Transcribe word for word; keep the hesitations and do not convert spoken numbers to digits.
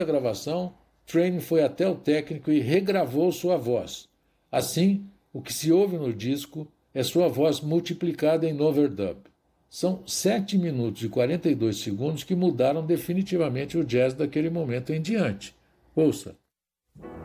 da gravação, Trane foi até o técnico e regravou sua voz. Assim, o que se ouve no disco é sua voz multiplicada em overdub. São sete minutos e quarenta e dois segundos que mudaram definitivamente o jazz daquele momento em diante. Ouça.